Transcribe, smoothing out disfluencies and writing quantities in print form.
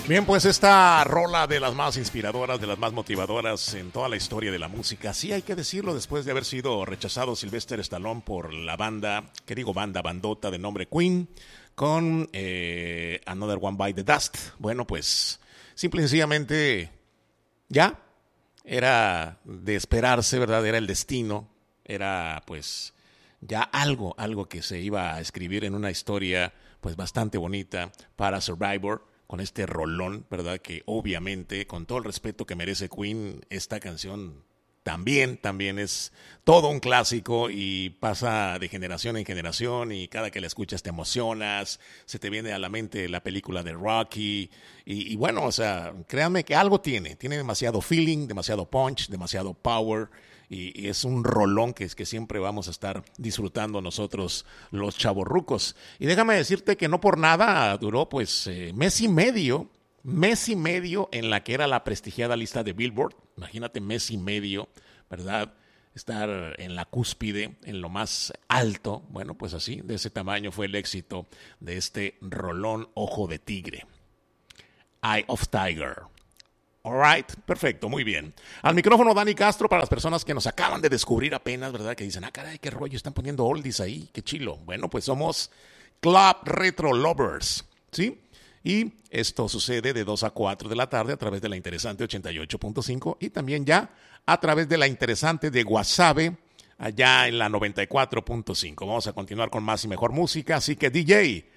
Bien, pues esta rola de las más inspiradoras, de las más motivadoras en toda la historia de la música, sí hay que decirlo, después de haber sido rechazado Sylvester Stallone por la banda, que digo bandota de nombre Queen, con Another One Bite the Dust. Bueno, pues simple y sencillamente ya era de esperarse, ¿verdad? Era el destino, era pues ya algo que se iba a escribir en una historia pues bastante bonita para Survivor, con este rolón, ¿verdad? Que obviamente, con todo el respeto que merece Queen, esta canción también es todo un clásico y pasa de generación en generación y cada que la escuchas te emocionas, se te viene a la mente la película de Rocky y bueno, o sea, créanme que algo tiene demasiado feeling, demasiado punch, demasiado power y es un rolón que siempre vamos a estar disfrutando nosotros los chavorrucos. Y déjame decirte que no por nada duró pues mes y medio en la que era la prestigiada lista de Billboard. Imagínate, mes y medio, ¿verdad? Estar en la cúspide, en lo más alto. Bueno, pues así, de ese tamaño fue el éxito de este rolón Ojo de Tigre. Eye of Tiger. All right, perfecto, muy bien. Al micrófono Dani Castro para las personas que nos acaban de descubrir apenas, ¿verdad? Que dicen, caray, qué rollo, están poniendo oldies ahí, qué chilo. Bueno, pues somos Club Retro Lovers, ¿sí? Y esto sucede de 2 a 4 de la tarde a través de la interesante 88.5 y también ya a través de la interesante de Guasave, allá en la 94.5. Vamos a continuar con más y mejor música, así que DJ,